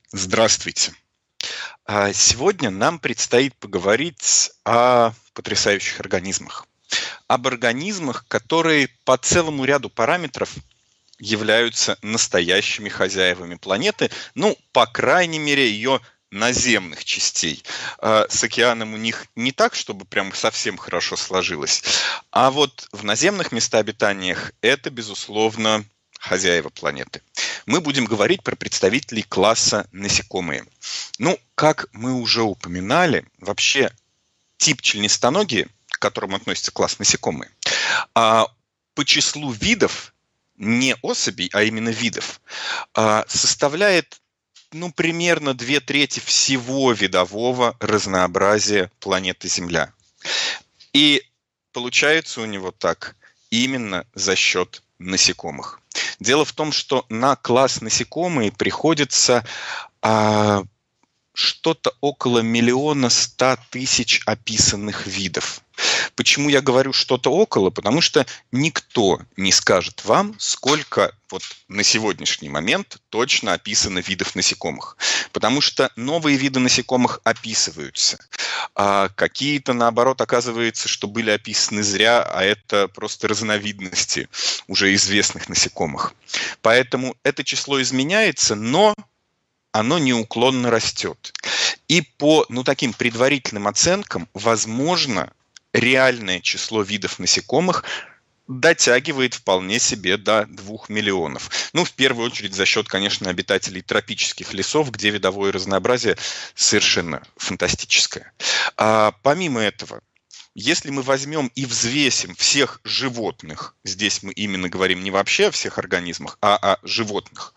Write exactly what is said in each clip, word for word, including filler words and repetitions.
Здравствуйте. А, Сегодня нам предстоит поговорить о потрясающих организмах. Об организмах, которые по целому ряду параметров являются настоящими хозяевами планеты, ну, по крайней мере, ее наземных частей. А, С океаном у них не так, чтобы прям совсем хорошо сложилось. А вот в наземных местообитаниях это, безусловно, хозяева планеты. Мы будем говорить про представителей класса насекомые. Ну, как мы уже упоминали, вообще тип членистоногие, к которому относится класс насекомые, а, по числу видов, не особей, а именно видов, а, составляет ну, примерно две трети всего видового разнообразия планеты Земля. И получается у него так именно за счет насекомых. Дело в том, что на класс насекомые приходится а, что-то около миллиона ста тысяч описанных видов. Почему я говорю что-то около? Потому что никто не скажет вам, сколько вот на сегодняшний момент точно описано видов насекомых. Потому что новые виды насекомых описываются. А какие-то, наоборот, оказывается, что были описаны зря, а это просто разновидности уже известных насекомых. Поэтому это число изменяется, но оно неуклонно растет. И по ну, таким предварительным оценкам, возможно, реальное число видов насекомых дотягивает вполне себе до двух миллионов. Ну, в первую очередь за счет, конечно, обитателей тропических лесов, где видовое разнообразие совершенно фантастическое. А помимо этого, если мы возьмем и взвесим всех животных, здесь мы именно говорим не вообще о всех организмах, а о животных,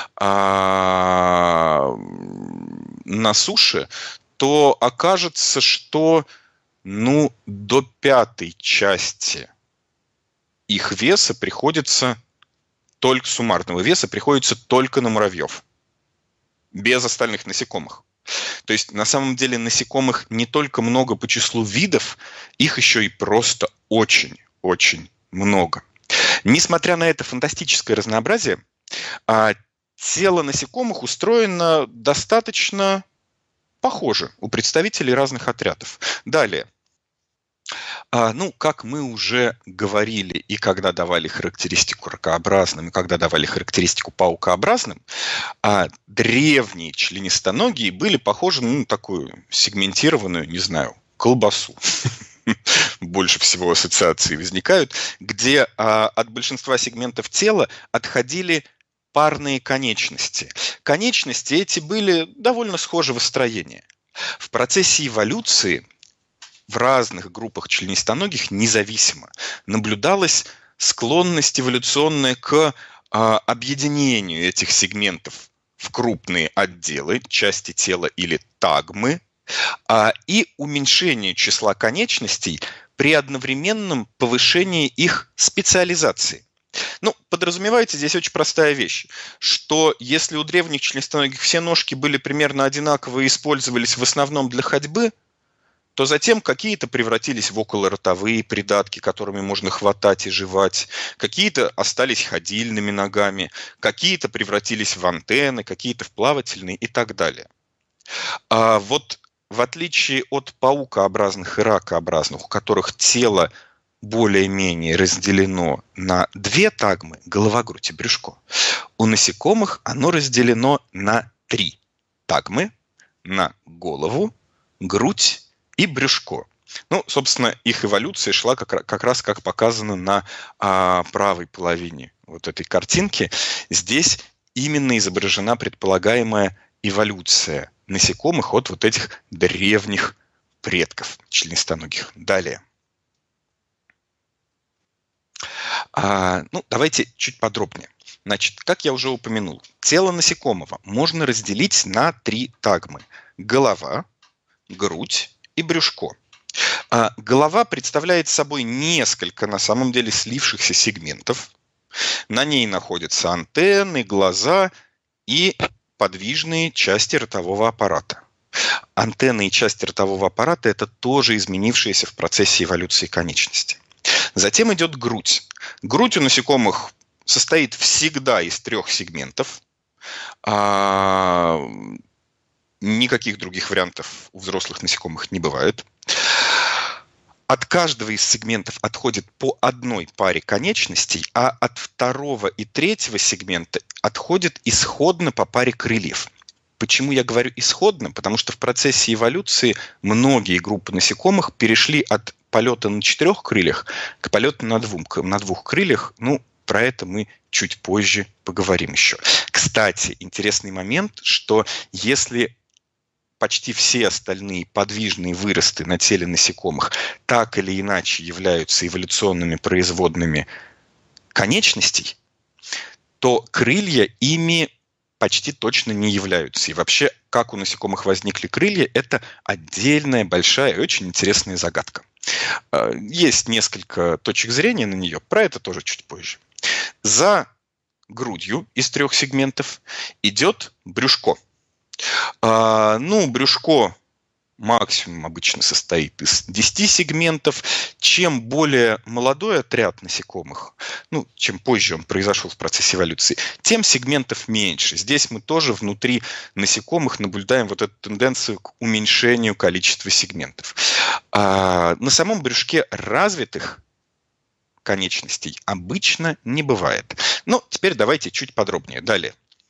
а, на суше, то окажется, что ну, до пятой части их веса приходится, только суммарного веса приходится только на муравьев, без остальных насекомых. То есть на самом деле насекомых не только много по числу видов, их еще и просто очень-очень много. Несмотря на это фантастическое разнообразие, а, тело насекомых устроено достаточно похоже у представителей разных отрядов. Далее. А, ну, как мы уже говорили, и когда давали характеристику ракообразным, и когда давали характеристику паукообразным, а древние членистоногие были похожи на ну, такую сегментированную, не знаю, колбасу. Больше всего ассоциации возникают, где а, от большинства сегментов тела отходили парные конечности. Конечности эти были довольно схожего строения. В процессе эволюции в разных группах членистоногих независимо наблюдалась склонность эволюционная к а, объединению этих сегментов в крупные отделы, части тела или тагмы, а, и уменьшение числа конечностей при одновременном повышении их специализации. Ну, подразумевается здесь очень простая вещь, что если у древних членистоногих все ножки были примерно одинаковые и использовались в основном для ходьбы, то затем какие-то превратились в околоротовые придатки, которыми можно хватать и жевать, какие-то остались ходильными ногами, какие-то превратились в антенны, какие-то в плавательные и так далее. А вот в отличие от паукообразных и ракообразных, у которых тело более-менее разделено на две тагмы, голова, грудь и брюшко, у насекомых оно разделено на три тагмы, на голову, грудь и брюшко. Ну, собственно, их эволюция шла как, как раз как показано на а, правой половине вот этой картинки. Здесь именно изображена предполагаемая эволюция насекомых от вот этих древних предков членистоногих. Далее. А, ну, давайте чуть подробнее. Значит, как я уже упомянул, тело насекомого можно разделить на три тагмы. Голова, грудь и брюшко. А голова представляет собой несколько, на самом деле, слившихся сегментов. На ней находятся антенны, глаза и подвижные части ротового аппарата. Антенны и части ротового аппарата – это тоже изменившиеся в процессе эволюции конечности. Затем идет грудь. Грудь у насекомых состоит всегда из трех сегментов. никаких других вариантов у взрослых насекомых не бывает. От каждого из сегментов отходит по одной паре конечностей, а от второго и третьего сегмента отходит исходно по паре крыльев. Почему я говорю исходно? Потому что в процессе эволюции многие группы насекомых перешли от полета на четырех крыльях к полету на двух, на двух крыльях. Ну, про это мы чуть позже поговорим еще. Кстати, интересный момент, что если почти все остальные подвижные выросты на теле насекомых так или иначе являются эволюционными производными конечностей, то крылья ими почти точно не являются. И вообще, как у насекомых возникли крылья, это отдельная, большая и очень интересная загадка. Есть несколько точек зрения на нее, про это тоже чуть позже. За грудью из трех сегментов идет брюшко. А, ну, брюшко максимум обычно состоит из десяти сегментов. Чем более молодой отряд насекомых, ну, чем позже он произошел в процессе эволюции, тем сегментов меньше. Здесь мы тоже внутри насекомых наблюдаем вот эту тенденцию к уменьшению количества сегментов. А, на самом брюшке развитых конечностей обычно не бывает. Но теперь давайте чуть подробнее. Далее.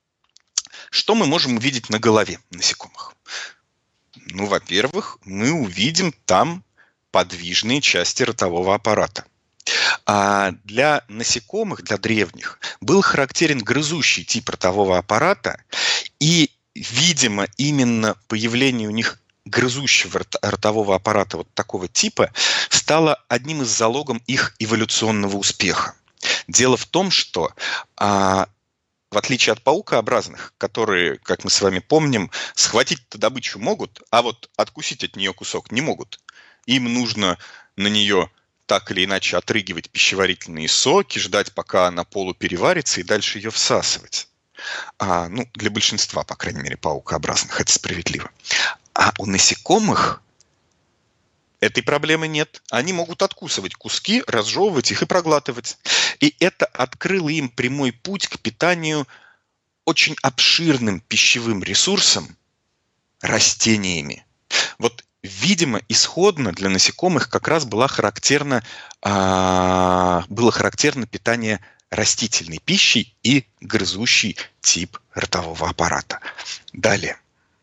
Что мы можем увидеть на голове насекомых? Ну, во-первых, мы увидим там подвижные части ротового аппарата. А для насекомых, для древних, был характерен грызущий тип ротового аппарата, и, видимо, именно появление у них грызущего ротового аппарата вот такого типа стало одним из залогов их эволюционного успеха. Дело в том, что а, в отличие от паукообразных, которые, как мы с вами помним, схватить-то добычу могут, а вот откусить от нее кусок не могут. Им нужно на нее так или иначе отрыгивать пищеварительные соки, ждать, пока она полупереварится, и дальше ее всасывать. А, ну, для большинства, по крайней мере, паукообразных это справедливо. А у насекомых этой проблемы нет. Они могут откусывать куски, разжевывать их и проглатывать. И это открыло им прямой путь к питанию очень обширным пищевым ресурсом растениями. Вот, видимо, исходно для насекомых как раз была характерна, а, было характерно питание растительной пищей и грызущий тип ротового аппарата. Далее.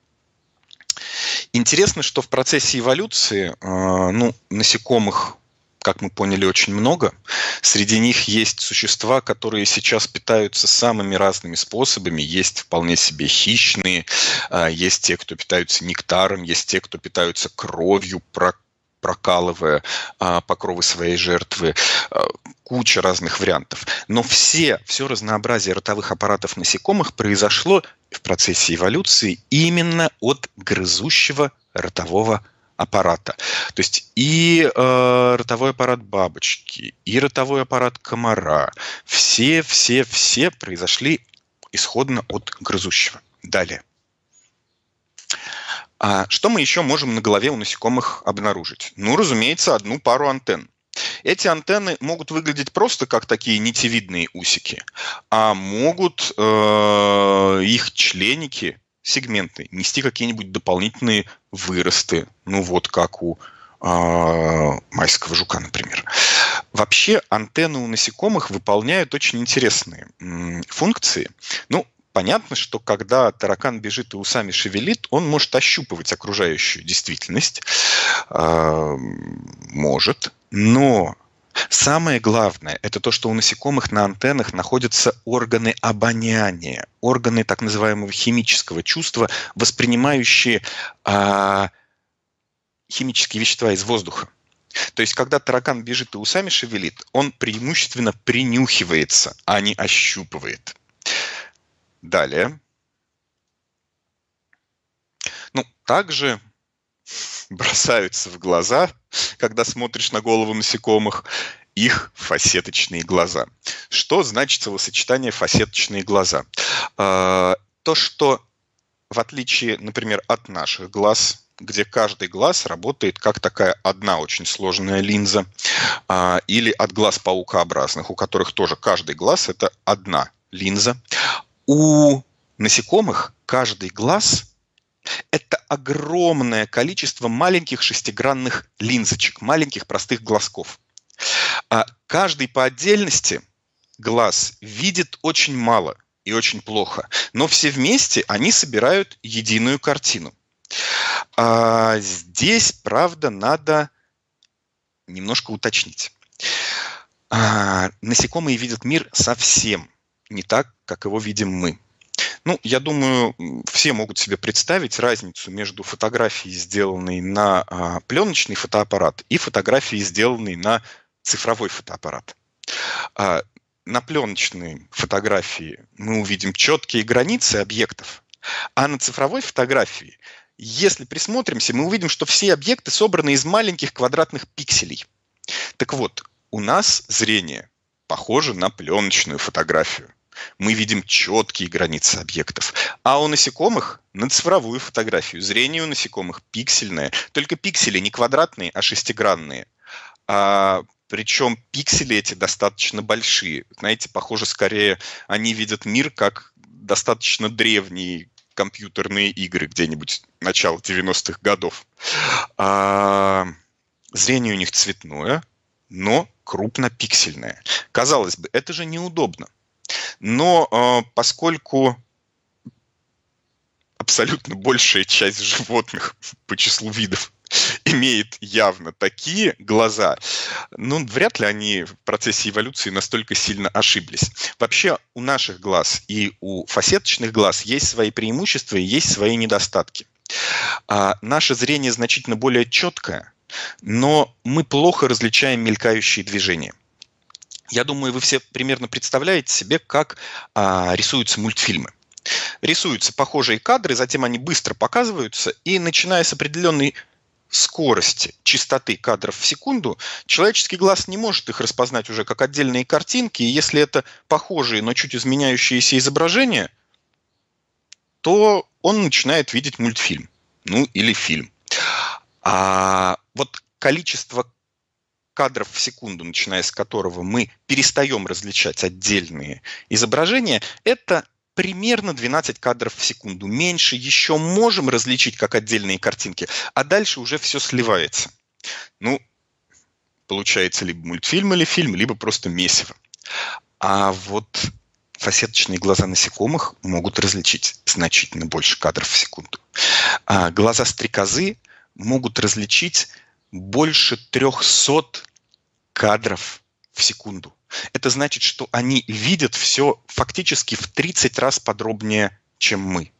Интересно, что в процессе эволюции э, ну, насекомых, как мы поняли, очень много. Среди них есть существа, которые сейчас питаются самыми разными способами. Есть вполне себе хищные, э, есть те, кто питаются нектаром, есть те, кто питаются кровью, прокалывая э, покровы своей жертвы. Э, куча разных вариантов. Но все, все разнообразие ротовых аппаратов насекомых произошло в процессе эволюции именно от грызущего ротового аппарата. То есть и э, ротовой аппарат бабочки, и ротовой аппарат комара, все-все-все произошли исходно от грызущего. Далее. А что мы еще можем на голове у насекомых обнаружить? Ну, разумеется, одну пару антенн. Эти антенны могут выглядеть просто как такие нитевидные усики, а могут э, их членики, сегменты, нести какие-нибудь дополнительные выросты, ну вот как у э, майского жука, например. Вообще антенны у насекомых выполняют очень интересные м, функции. Ну, понятно, что когда таракан бежит и усами шевелит, он может ощупывать окружающую действительность, э, может. Но самое главное – это то, что у насекомых на антеннах находятся органы обоняния, органы так называемого химического чувства, воспринимающие а, химические вещества из воздуха. То есть, когда таракан бежит и усами шевелит, он преимущественно принюхивается, а не ощупывает. Далее. Ну, также бросаются в глаза, когда смотришь на голову насекомых, их фасеточные глаза. Что значит словосочетание «фасеточные глаза»? То, что в отличие, например, от наших глаз, где каждый глаз работает как такая одна очень сложная линза, или от глаз паукообразных, у которых тоже каждый глаз – это одна линза, у насекомых каждый глаз Это огромное количество маленьких шестигранных линзочек, маленьких простых глазков. А каждый по отдельности глаз видит очень мало и очень плохо, но все вместе они собирают единую картину. А здесь, правда, надо немножко уточнить. А, насекомые видят мир совсем не так, как его видим мы. Ну, я думаю, все могут себе представить разницу между фотографией, сделанной на а, пленочный фотоаппарат, и фотографией, сделанной на цифровой фотоаппарат. А, на пленочной фотографии мы увидим четкие границы объектов, а на цифровой фотографии, если присмотримся, мы увидим, что все объекты собраны из маленьких квадратных пикселей. Так вот, у нас зрение похоже на пленочную фотографию. Мы видим четкие границы объектов. А у насекомых на цифровую фотографию. Зрение у насекомых пиксельное. Только пиксели не квадратные, а шестигранные. А, причем пиксели эти достаточно большие. Знаете, похоже, скорее они видят мир как достаточно древние компьютерные игры где-нибудь начала девяностых годов. А, зрение у них цветное, но крупнопиксельное. Казалось бы, это же неудобно. Но э, поскольку абсолютно большая часть животных по числу видов имеет явно такие глаза, ну, вряд ли они в процессе эволюции настолько сильно ошиблись. Вообще у наших глаз и у фасеточных глаз есть свои преимущества и есть свои недостатки. А наше зрение значительно более четкое, но мы плохо различаем мелькающие движения. Я думаю, вы все примерно представляете себе, как а, рисуются мультфильмы. Рисуются похожие кадры, затем они быстро показываются, и начиная с определенной скорости, частоты кадров в секунду, человеческий глаз не может их распознать уже как отдельные картинки, и если это похожие, но чуть изменяющиеся изображения, то он начинает видеть мультфильм, ну или фильм. А вот количество кадров в секунду, начиная с которого мы перестаем различать отдельные изображения, это примерно двенадцать кадров в секунду. Меньше еще можем различить как отдельные картинки, а дальше уже все сливается. Ну, получается либо мультфильм или фильм, либо просто месиво. А вот фасеточные глаза насекомых могут различить значительно больше кадров в секунду. А глаза стрекозы могут различить больше трехсот кадров в секунду. Это значит, что они видят все фактически в тридцать раз подробнее, чем мы.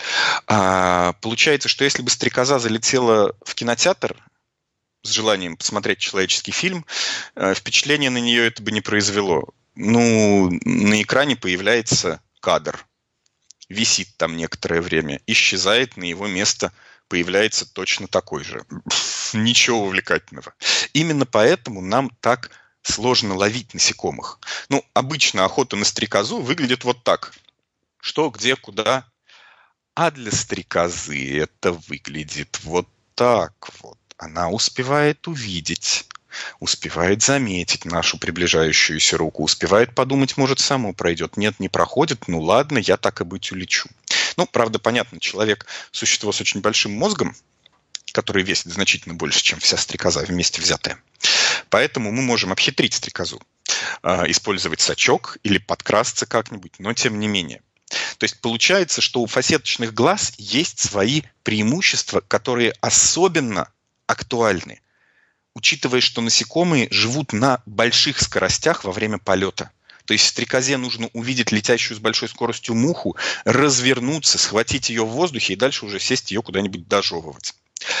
А, получается, что если бы стрекоза залетела в кинотеатр с желанием посмотреть человеческий фильм, впечатление на нее это бы не произвело. Ну, на экране появляется кадр, висит там некоторое время, исчезает, на его место появляется точно такой же. Ничего увлекательного. Именно поэтому нам так сложно ловить насекомых. Ну, обычно охота на стрекозу выглядит вот так. Что, где, куда. А для стрекозы это выглядит вот так вот. Она успевает увидеть, успевает заметить нашу приближающуюся руку, успевает подумать, может, само пройдет. Нет, не проходит, ну ладно, я так и быть улечу. Ну, правда, понятно, человек – существо с очень большим мозгом, который весит значительно больше, чем вся стрекоза вместе взятая. Поэтому мы можем обхитрить стрекозу, использовать сачок или подкрасться как-нибудь, но тем не менее. То есть получается, что у фасеточных глаз есть свои преимущества, которые особенно актуальны, учитывая, что насекомые живут на больших скоростях во время полета. То есть стрекозе нужно увидеть летящую с большой скоростью муху, развернуться, схватить ее в воздухе и дальше уже сесть ее куда-нибудь дожевывать.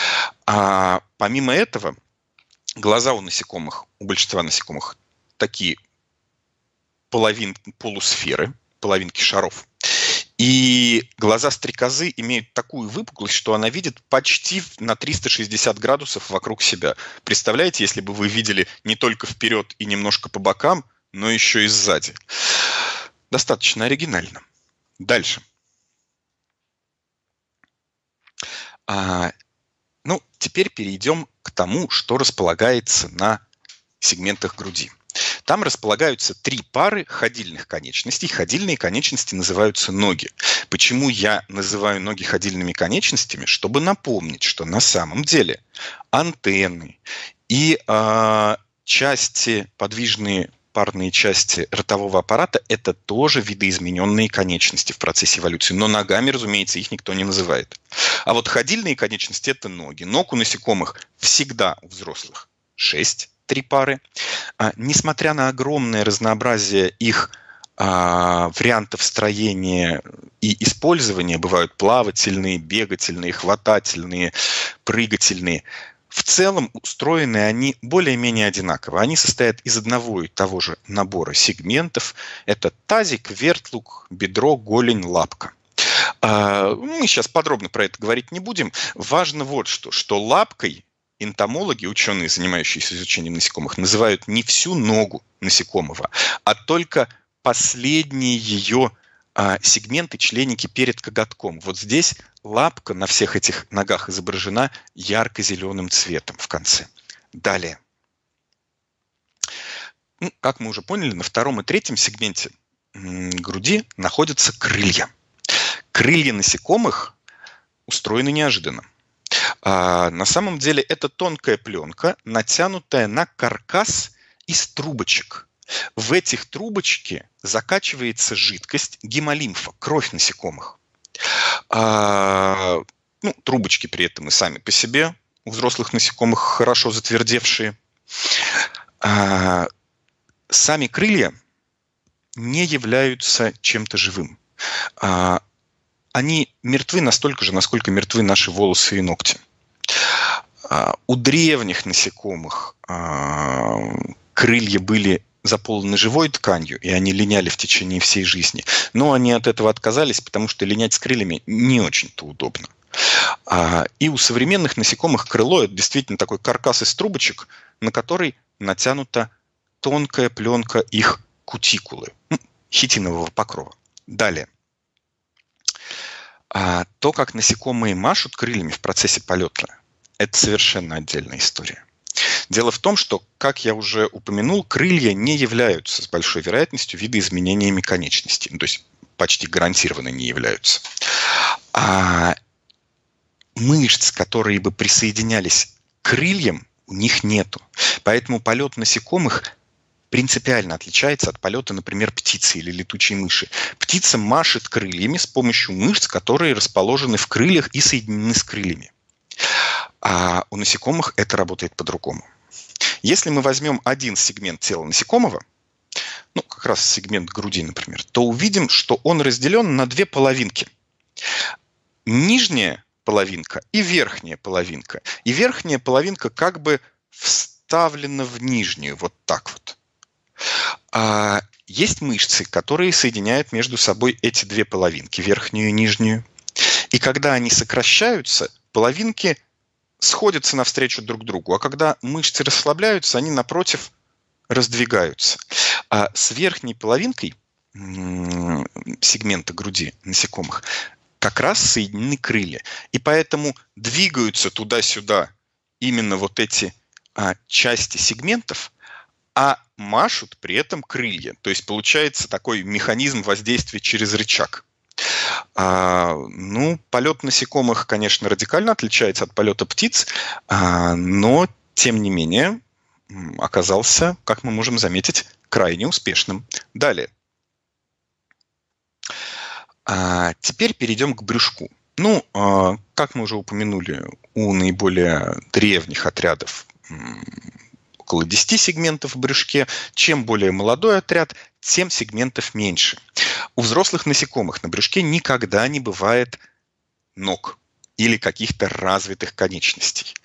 А помимо этого, глаза у насекомых, у большинства насекомых такие половин, полусферы, половинки шаров. И глаза стрекозы имеют такую выпуклость, что она видит почти на триста шестьдесят градусов вокруг себя. Представляете, если бы вы видели не только вперед и немножко по бокам, но еще и сзади. Достаточно оригинально. Дальше. А, ну, теперь перейдем к тому, что располагается на сегментах груди. Там располагаются три пары ходильных конечностей. Ходильные конечности называются ноги. Почему я называю ноги ходильными конечностями? Чтобы напомнить, что на самом деле антенны и э, части, подвижные парные части ротового аппарата – это тоже видоизмененные конечности в процессе эволюции. Но ногами, разумеется, их никто не называет. А вот ходильные конечности – это ноги. Ног у насекомых всегда у взрослых шесть, три пары. А, несмотря на огромное разнообразие их а, вариантов строения и использования, бывают плавательные, бегательные, хватательные, прыгательные, в целом устроены они более-менее одинаково. Они состоят из одного и того же набора сегментов. Это тазик, вертлуг, бедро, голень, лапка. Мы сейчас подробно про это говорить не будем. Важно вот что, что лапкой энтомологи, ученые, занимающиеся изучением насекомых, называют не всю ногу насекомого, а только последние ее а, сегменты, членики перед коготком. Вот здесь лапка на всех этих ногах изображена ярко-зеленым цветом в конце. Далее. Ну, как мы уже поняли, на втором и третьем сегменте груди находятся крылья. Крылья насекомых устроены неожиданно. А, на самом деле это тонкая пленка, натянутая на каркас из трубочек. В этих трубочки закачивается жидкость, гемолимфа, кровь насекомых. А, ну, трубочки при этом и сами по себе у взрослых насекомых хорошо затвердевшие. А, сами крылья не являются чем-то живым. А, они мертвы настолько же, насколько мертвы наши волосы и ногти. А, у древних насекомых а, крылья были заполнены живой тканью, и они линяли в течение всей жизни. Но они от этого отказались, потому что линять с крыльями не очень-то удобно. А, и у современных насекомых крыло – это действительно такой каркас из трубочек, на который натянута тонкая пленка их кутикулы, хитинового покрова. Далее. А, то, как насекомые машут крыльями в процессе полета, это совершенно отдельная история. Дело в том, что, как я уже упомянул, крылья не являются с большой вероятностью видоизменениями конечностей. Ну, то есть почти гарантированно не являются. А мышц, которые бы присоединялись к крыльям, у них нету. Поэтому полет насекомых принципиально отличается от полета, например, птицы или летучей мыши. Птица машет крыльями с помощью мышц, которые расположены в крыльях и соединены с крыльями. А у насекомых это работает по-другому. Если мы возьмем один сегмент тела насекомого, ну, как раз сегмент груди, например, то увидим, что он разделен на две половинки. Нижняя половинка и верхняя половинка. И верхняя половинка как бы вставлена в нижнюю, вот так вот. А есть мышцы, которые соединяют между собой эти две половинки, верхнюю и нижнюю. И когда они сокращаются, половинки сходятся навстречу друг другу. А когда мышцы расслабляются, они, напротив, раздвигаются. А с верхней половинкой сегмента груди насекомых как раз соединены крылья. И поэтому двигаются туда-сюда именно вот эти а, части сегментов, а машут при этом крылья. То есть получается такой механизм воздействия через рычаг. А, ну, полет насекомых, конечно, радикально отличается от полета птиц, а, но, тем не менее, оказался, как мы можем заметить, крайне успешным. Далее. А, теперь перейдем к брюшку. Ну, а, как мы уже упомянули, у наиболее древних отрядов около десяти сегментов в брюшке. Чем более молодой отряд, тем сегментов меньше. У взрослых насекомых на брюшке никогда не бывает ног или каких-то развитых конечностей.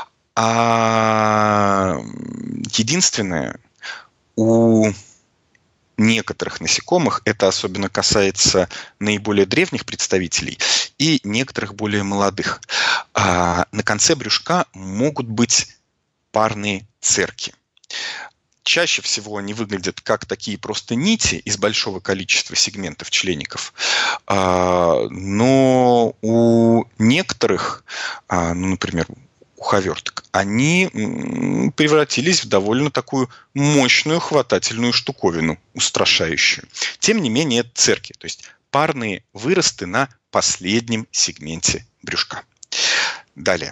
А единственное, у некоторых насекомых, это особенно касается наиболее древних представителей и некоторых более молодых, а на конце брюшка могут быть парные церки. Чаще всего они выглядят как такие просто нити из большого количества сегментов члеников. Но у некоторых, ну, например, у уховерток, они превратились в довольно такую мощную хватательную штуковину, устрашающую. Тем не менее, это церкви, то есть парные выросты на последнем сегменте брюшка. Далее.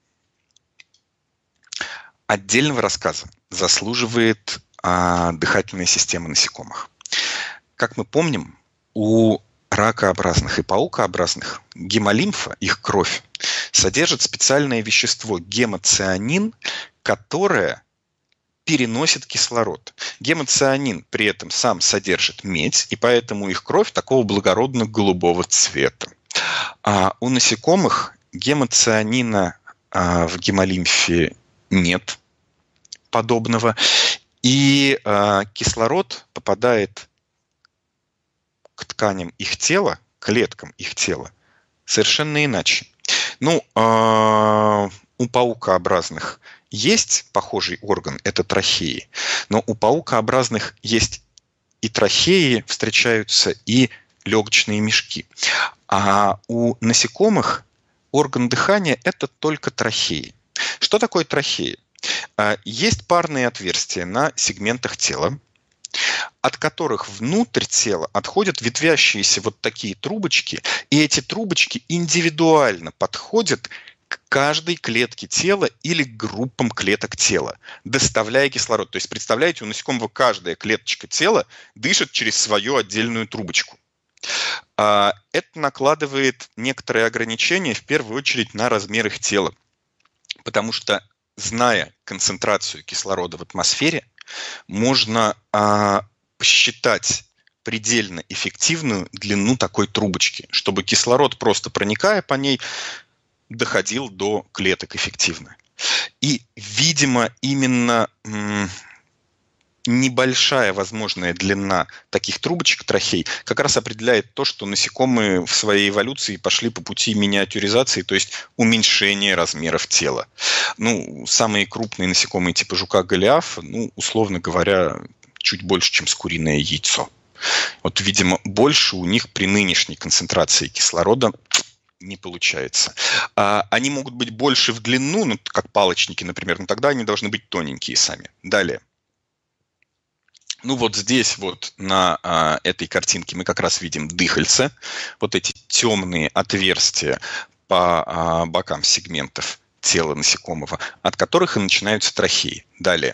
Отдельного рассказа заслуживает а, дыхательная система насекомых. Как мы помним, у ракообразных и паукообразных гемолимфа, их кровь, содержит специальное вещество гемоцианин, которое переносит кислород. Гемоцианин при этом сам содержит медь, и поэтому их кровь такого благородно-голубого цвета. А у насекомых гемоцианина а, в гемолимфе нет подобного, и а, кислород попадает к тканям их тела, клеткам их тела, совершенно иначе. Ну, э, у паукообразных есть похожий орган, это трахеи, но у паукообразных есть и трахеи, встречаются и легочные мешки. А у насекомых орган дыхания – это только трахеи. Что такое трахеи? Э, есть парные отверстия на сегментах тела, от которых внутрь тела отходят ветвящиеся вот такие трубочки, и эти трубочки индивидуально подходят к каждой клетке тела или к группам клеток тела, доставляя кислород. То есть, представляете, у насекомого каждая клеточка тела дышит через свою отдельную трубочку. Это накладывает некоторые ограничения, в первую очередь, на размер их тела, потому что, зная концентрацию кислорода в атмосфере, можно а, посчитать предельно эффективную длину такой трубочки, чтобы кислород, просто проникая по ней, доходил до клеток эффективно. И, видимо, именно м, небольшая возможная длина таких трубочек, трахей, как раз определяет то, что насекомые в своей эволюции пошли по пути миниатюризации, то есть уменьшения размеров тела. Ну, самые крупные насекомые типа жука-голиафа, ну, условно говоря, чуть больше, чем с куриное яйцо. Вот, видимо, больше у них при нынешней концентрации кислорода не получается. А, они могут быть больше в длину, ну, как палочники, например, но тогда они должны быть тоненькие сами. Далее. Ну вот здесь вот на а, этой картинке мы как раз видим дыхальце, вот эти темные отверстия по а, бокам сегментов тела насекомого, от которых и начинаются трахеи. Далее.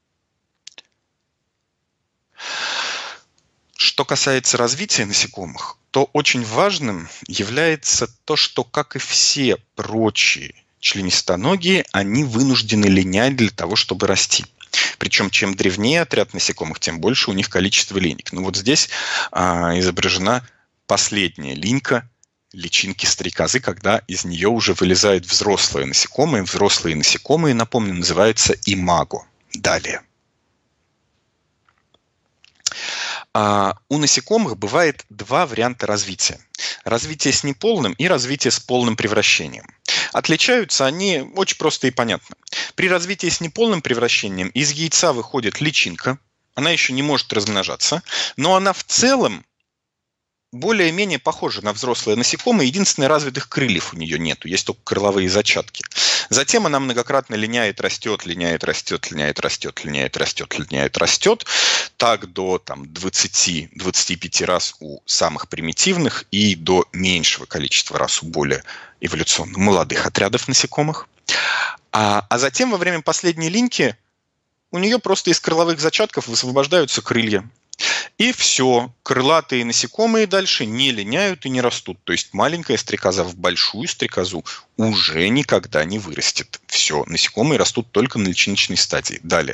Что касается развития насекомых, то очень важным является то, что, как и все прочие членистоногие, они вынуждены линять для того, чтобы расти. Причем, чем древнее отряд насекомых, тем больше у них количество линек. Ну вот здесь а, изображена последняя линька личинки стрекозы, когда из нее уже вылезают взрослые насекомые. Взрослые насекомые, напомню, называются имаго. Далее. А, у насекомых бывает два варианта развития. Развитие с неполным и развитие с полным превращением. Отличаются они очень просто и понятно. При развитии с неполным превращением из яйца выходит личинка, она еще не может размножаться, но она в целом более-менее похожа на взрослое насекомое, единственное, развитых крыльев у нее нету, есть только крыловые зачатки. Затем она многократно линяет, растет, линяет, растет, линяет, растет, линяет, растет, линяет, растет, так до там, двадцати-двадцати пяти раз у самых примитивных и до меньшего количества раз у более эволюционно молодых отрядов насекомых. А, а затем во время последней линьки у нее просто из крыловых зачатков высвобождаются крылья. И все, крылатые насекомые дальше не линяют и не растут. То есть маленькая стрекоза в большую стрекозу уже никогда не вырастет. Все, насекомые растут только на личиночной стадии. Далее.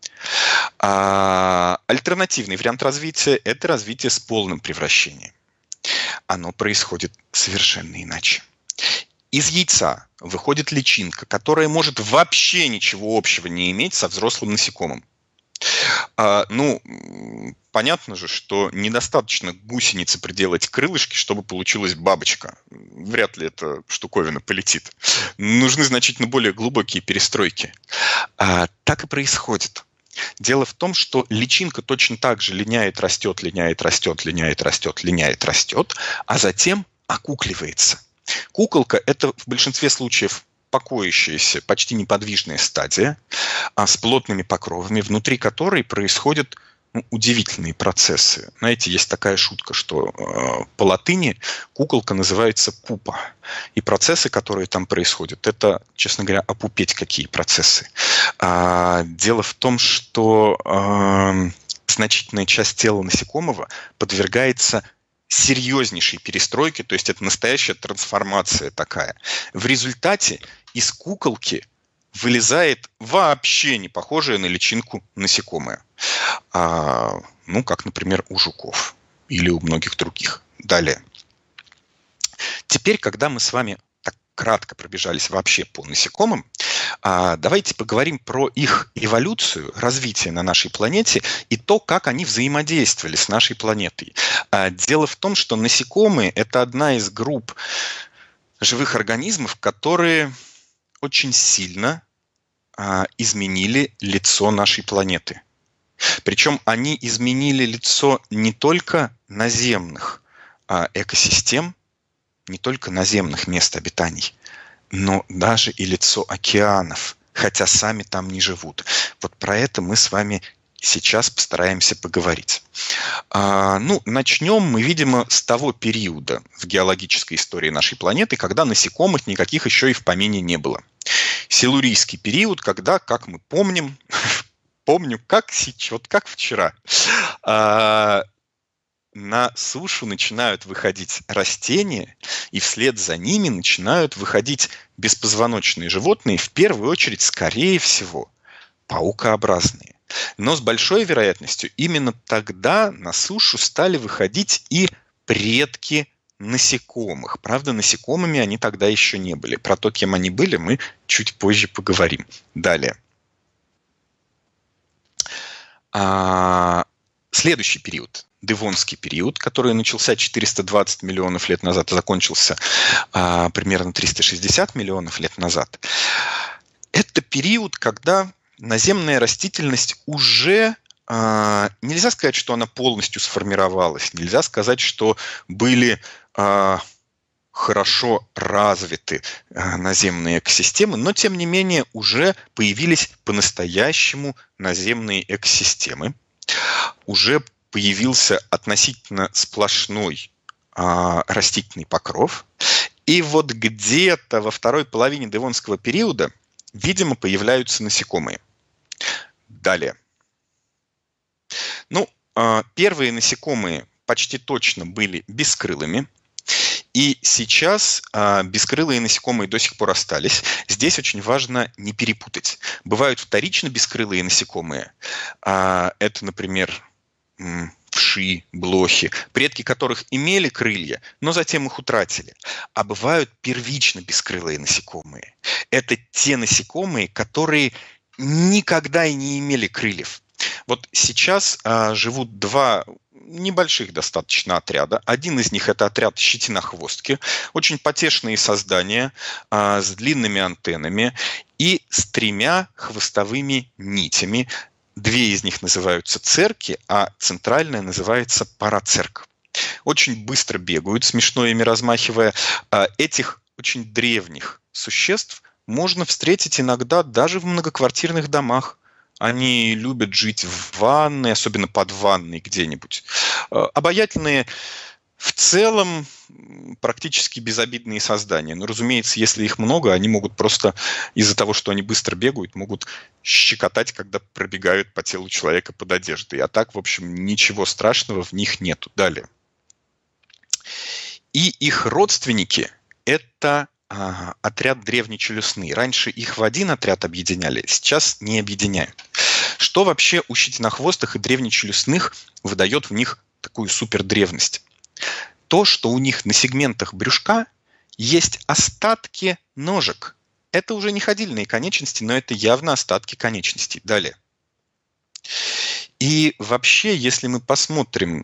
А, альтернативный вариант развития – это развитие с полным превращением. Оно происходит совершенно иначе. Из яйца выходит личинка, которая может вообще ничего общего не иметь со взрослым насекомым. А, ну, понятно же, что недостаточно гусенице приделать крылышки, чтобы получилась бабочка. Вряд ли эта штуковина полетит. Нужны значительно более глубокие перестройки. А, так и происходит. Дело в том, что личинка точно так же линяет, растет, линяет, растет, линяет, растет, линяет, растет, а затем окукливается. Куколка – это в большинстве случаев покоящаяся, почти неподвижная стадия а, с плотными покровами, внутри которой происходят ну, удивительные процессы. Знаете, есть такая шутка, что э, по латыни куколка называется пупа. И процессы, которые там происходят, это, честно говоря, опупеть какие процессы. А, дело в том, что э, значительная часть тела насекомого подвергается серьезнейшей перестройке, то есть это настоящая трансформация такая. В результате из куколки вылезает вообще не похожее на личинку насекомое. А, ну, как, например, у жуков или у многих других. Далее. Теперь, когда мы с вами так кратко пробежались вообще по насекомым, а, давайте поговорим про их эволюцию, развитие на нашей планете и то, как они взаимодействовали с нашей планетой. А, дело в том, что насекомые – это одна из групп живых организмов, которые очень сильно а, изменили лицо нашей планеты. Причем они изменили лицо не только наземных а, экосистем, не только наземных мест обитаний, но даже и лицо океанов, хотя сами там не живут. Вот про это мы с вами сейчас постараемся поговорить. А, ну, начнем мы, видимо, с того периода в геологической истории нашей планеты, когда насекомых никаких еще и в помине не было. Силурийский период, когда, как мы помним, помню, как сейчас, вот как вчера, а, на сушу начинают выходить растения, и вслед за ними начинают выходить беспозвоночные животные, в первую очередь, скорее всего, паукообразные. Но с большой вероятностью именно тогда на сушу стали выходить и предки насекомых. Правда, насекомыми они тогда еще не были. Про то, кем они были, мы чуть позже поговорим. Далее. А, следующий период. Девонский период, который начался четыреста двадцать миллионов лет назад и закончился а, примерно триста шестьдесят миллионов лет назад. Это период, когда наземная растительность уже, а, нельзя сказать, что она полностью сформировалась, нельзя сказать, что были а, хорошо развиты а, наземные экосистемы, но тем не менее уже появились по-настоящему наземные экосистемы, уже появился относительно сплошной а, растительный покров. И вот где-то во второй половине Девонского периода, видимо, появляются насекомые. Далее. Ну, а, первые насекомые почти точно были бескрылыми. И сейчас а, бескрылые насекомые до сих пор остались. Здесь очень важно не перепутать. Бывают вторично бескрылые насекомые. А, это, например, вши, блохи, предки которых имели крылья, но затем их утратили. А бывают первично бескрылые насекомые. Это те насекомые, которые никогда и не имели крыльев. Вот сейчас а, живут два небольших достаточно отряда. Один из них – это отряд щетинохвостки. Очень потешные создания а, с длинными антеннами и с тремя хвостовыми нитями. Две из них называются церки, а центральная называется парацерк. Очень быстро бегают, смешно ими размахивая. Этих очень древних существ можно встретить иногда даже в многоквартирных домах. Они любят жить в ванной, особенно под ванной где-нибудь. Обаятельные, в целом, практически безобидные создания. Но, разумеется, если их много, они могут просто из-за того, что они быстро бегают, могут щекотать, когда пробегают по телу человека под одеждой. А так, в общем, ничего страшного в них нету. Далее. И их родственники – это а, отряд древнечелюстный. Раньше их в один отряд объединяли, сейчас не объединяют. Что вообще у щетинохвостых и древнечелюстных выдает в них такую супердревность? То, что у них на сегментах брюшка есть остатки ножек. Это уже не ходильные конечности, но это явно остатки конечностей. Далее. И вообще, если мы посмотрим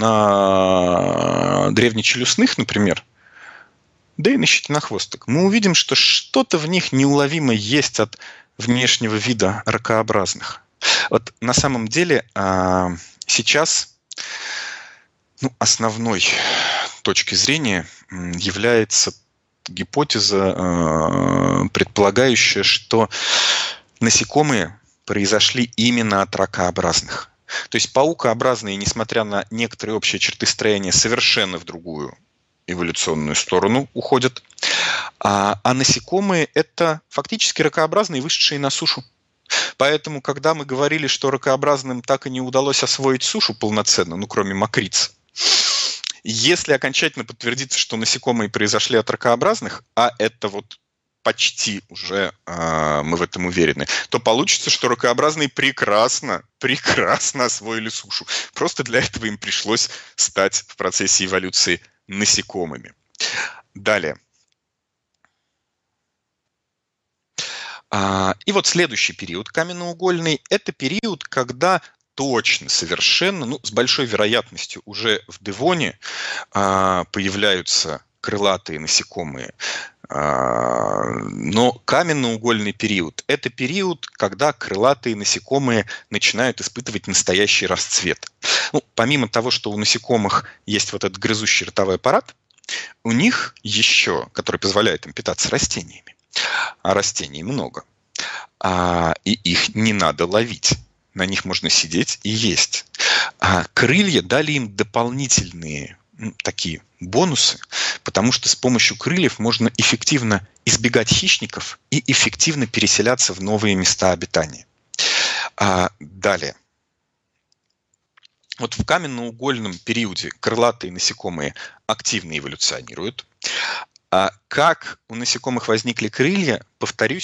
на древнечелюстных, например, да и на щетинохвосток, мы увидим, что что-то в них неуловимо есть от внешнего вида ракообразных. Вот на самом деле сейчас ну, основной точкой зрения является гипотеза, э, предполагающая, что насекомые произошли именно от ракообразных. То есть паукообразные, несмотря на некоторые общие черты строения, совершенно в другую эволюционную сторону уходят. А, а насекомые – это фактически ракообразные, вышедшие на сушу. Поэтому, когда мы говорили, что ракообразным так и не удалось освоить сушу полноценно, ну, кроме мокриц, если окончательно подтвердится, что насекомые произошли от ракообразных, а это вот почти уже э, мы в этом уверены, то получится, что ракообразные прекрасно, прекрасно освоили сушу. Просто для этого им пришлось стать в процессе эволюции насекомыми. Далее. А, и вот следующий период каменноугольный – это период, когда точно, совершенно, ну, с большой вероятностью уже в Девоне а, появляются крылатые насекомые. А, но каменноугольный период – это период, когда крылатые насекомые начинают испытывать настоящий расцвет. Ну, помимо того, что у насекомых есть вот этот грызущий ротовой аппарат, у них еще, который позволяет им питаться растениями, а растений много, а, и их не надо ловить. На них можно сидеть и есть. А крылья дали им дополнительные ну, такие бонусы, потому что с помощью крыльев можно эффективно избегать хищников и эффективно переселяться в новые места обитания. А, далее. Вот в каменноугольном периоде крылатые насекомые активно эволюционируют. А как у насекомых возникли крылья, повторюсь,